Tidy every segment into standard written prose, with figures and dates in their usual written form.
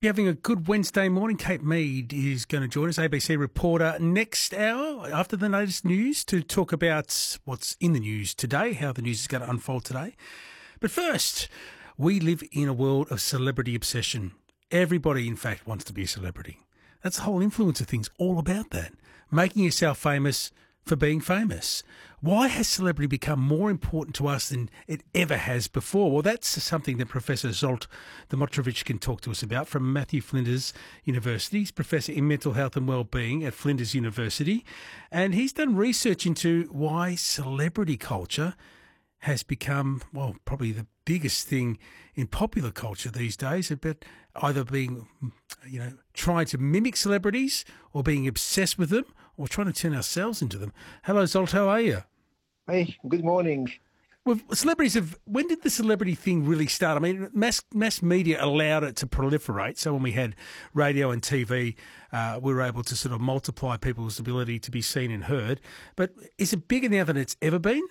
You're having a good Wednesday morning. Kate Mead is going to join us, ABC reporter, next hour after the latest news to talk about what's in the news today, how the news is going to unfold today. But first, we live in a world of celebrity obsession. Everybody, in fact, wants to be a celebrity. That's the whole influencer thing's all about that. Making yourself famous for being famous. Why has celebrity become more important to us than it ever has before? Well, that's something that Professor Zsolt Dimitrovic can talk to us about from Matthew Flinders University. He's Professor in Mental Health and Wellbeing at Flinders University. And he's done research into why celebrity culture has become, well, probably the biggest thing in popular culture these days, about either being, trying to mimic celebrities or being obsessed with them or trying to turn ourselves into them. Hello, Zsolt, how are you? Hey, good morning. Well, when did the celebrity thing really start? I mean, mass media allowed it to proliferate. So when we had radio and TV, we were able to sort of multiply people's ability to be seen and heard. But is it bigger now than it's ever been?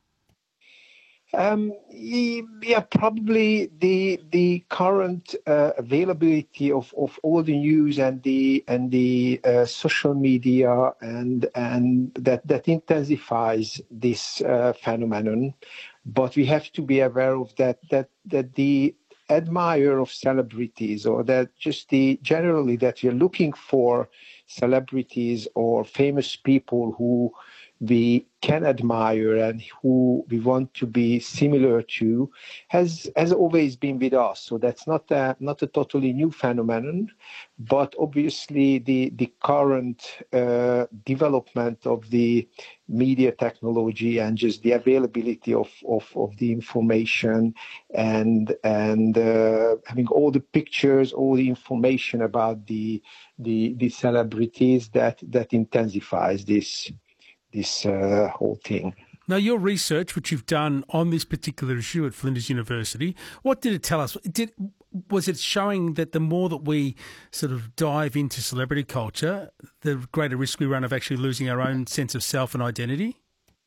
Yeah, probably the current availability of all the news and the social media and that intensifies this phenomenon. But we have to be aware of that the admirer of celebrities, or that just generally that we're looking for celebrities or famous people who we can admire and who we want to be similar to, has always been with us. So that's not a totally new phenomenon, but obviously the current development of the media technology and just the availability of the information and having all the pictures, all the information about the celebrities, that intensifies this whole thing. Now, your research, which you've done on this particular issue at Flinders University, what did it tell us? Was it showing that the more that we sort of dive into celebrity culture, the greater risk we run of actually losing our own sense of self and identity?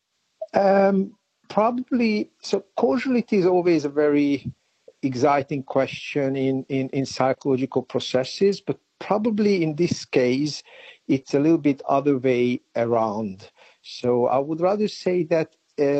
Probably. So causality is always a very exciting question in psychological processes, but probably in this case, it's a little bit other way around. So I would rather say that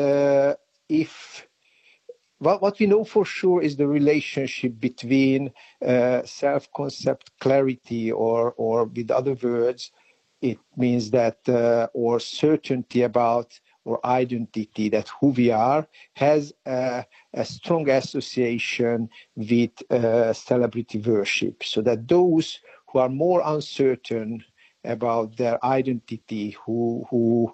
what we know for sure is the relationship between self-concept clarity, or with other words, it means that or certainty about or identity, that who we are, has a strong association with celebrity worship. So that those who are more uncertain about their identity, who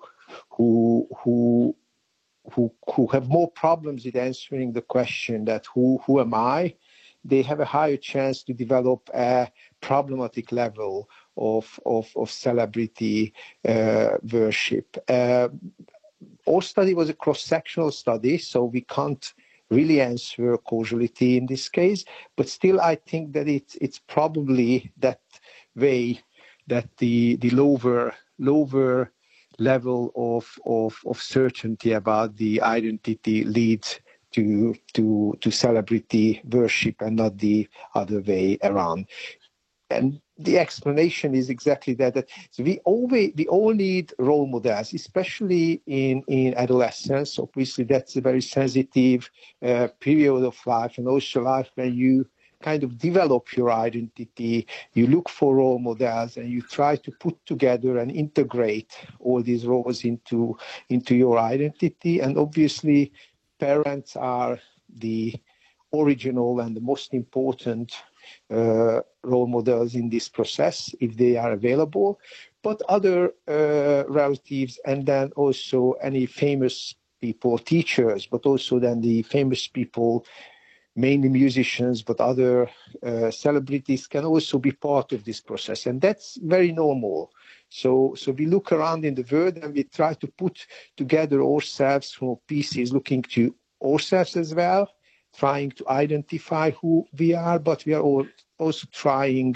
have more problems with answering the question that who am I, they have a higher chance to develop a problematic level of celebrity worship. Our study was a cross-sectional study, so we can't really answer causality in this case, but still I think that it's probably that way, that the lower level of certainty about the identity leads to celebrity worship and not the other way around. And the explanation is exactly that so we all need role models, especially in adolescence. Obviously, that's a very sensitive period of life, and also life when you kind of develop your identity. You look for role models and you try to put together and integrate all these roles into your identity. And obviously, parents are the original and the most important role models in this process, if they are available, but other relatives, and then also any famous people, teachers, but also then the famous people, mainly musicians, but other celebrities can also be part of this process. And that's very normal. So we look around in the world and we try to put together ourselves from pieces, looking to ourselves as well, trying to identify who we are, but we are also trying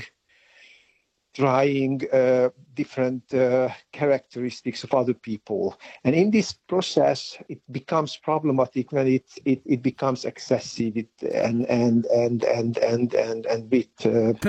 different characteristics of other people. And in this process, it becomes problematic when it becomes excessive and with